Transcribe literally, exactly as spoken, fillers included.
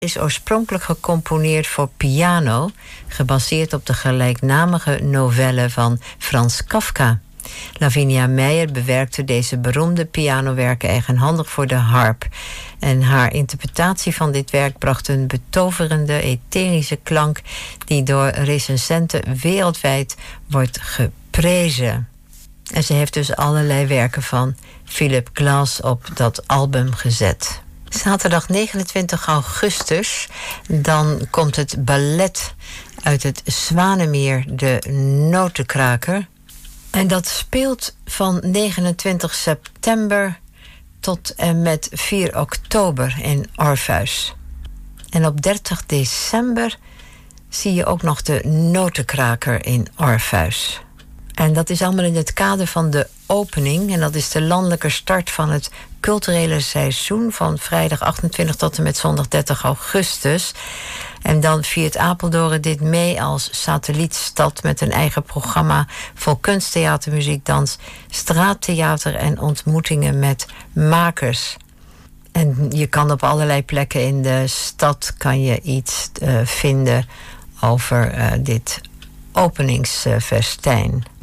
is oorspronkelijk gecomponeerd voor piano, gebaseerd op de gelijknamige novelle van Frans Kafka. Lavinia Meijer bewerkte deze beroemde pianowerken eigenhandig voor de harp. En haar interpretatie van dit werk bracht een betoverende, etherische klank die door recensenten wereldwijd wordt geprezen. En ze heeft dus allerlei werken van Philip Glass op dat album gezet. Zaterdag negenentwintig augustus, dan komt het ballet uit het Zwanemeer, de Notenkraker. En dat speelt van negenentwintig september tot en met vier oktober in Orpheus. En op dertig december zie je ook nog de Notenkraker in Orpheus. En dat is allemaal in het kader van de opening. En dat is de landelijke start van het culturele seizoen van vrijdag achtentwintig tot en met zondag dertig augustus. En dan viert Apeldoorn dit mee als satellietstad met een eigen programma vol kunsttheater, muziek, dans, straattheater en ontmoetingen met makers. En je kan op allerlei plekken in de stad kan je iets uh, vinden over uh, dit openingsfestijn.